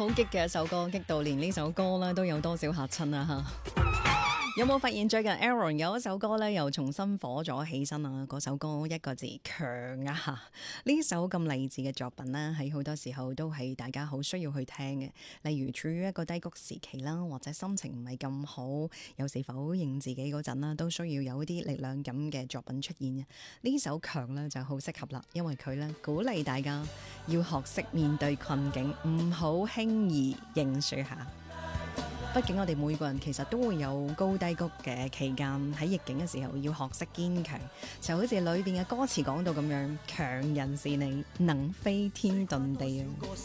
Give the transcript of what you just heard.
好激嘅一首歌，激到連呢首歌咧都有多少嚇親啊嚇！有冇發現最近 Aaron 有一首歌咧又重新火咗起身啊？嗰首歌一個字強啊！呢首咁勵志嘅作品呢，喺好多時候都係大家好需要去聽嘅。例如處於一個低谷時期啦，或者心情唔係咁好，有時否認自己嗰陣啦，都需要有一啲力量感嘅作品出現嘅。呢首強呢就好適合啦，因為佢呢鼓勵大家要學識面對困境，唔好輕易認輸下。畢竟我哋每個人其實都會有高低谷嘅期間，喺逆境嘅時候要學識堅強，就好似裏邊嘅歌詞講到咁樣，強人是你，能飛天遁地啊！